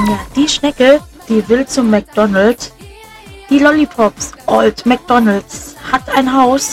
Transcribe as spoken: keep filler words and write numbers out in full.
Ja, die Schnecke, die will zum McDonald's. Die Lollipops Old McDonald's hat ein Haus